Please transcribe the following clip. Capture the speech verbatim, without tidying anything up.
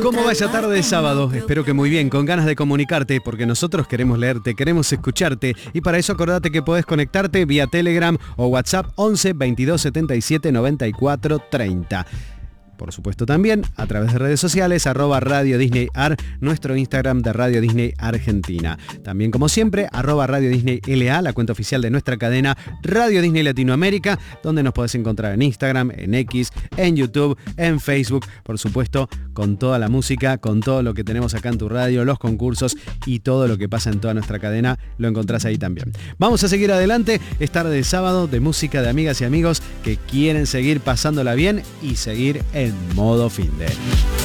¿Cómo va esa tarde de sábado? Espero que muy bien, con ganas de comunicarte, porque nosotros queremos leerte, queremos escucharte, y para eso acordate que podés conectarte vía Telegram o WhatsApp once veintidós setenta y siete noventa y cuatro treinta. Por supuesto también a través de redes sociales, arroba Radio Disney Ar, nuestro Instagram de Radio Disney Argentina. También, como siempre, arroba Radio Disney L A, la cuenta oficial de nuestra cadena Radio Disney Latinoamérica, donde nos podés encontrar en Instagram, en X, en YouTube, en Facebook, por supuesto, con toda la música, con todo lo que tenemos acá en tu radio, los concursos y todo lo que pasa en toda nuestra cadena, lo encontrás ahí también. Vamos a seguir adelante, es tarde de sábado de música de amigas y amigos que quieren seguir pasándola bien y seguir en en modo finde.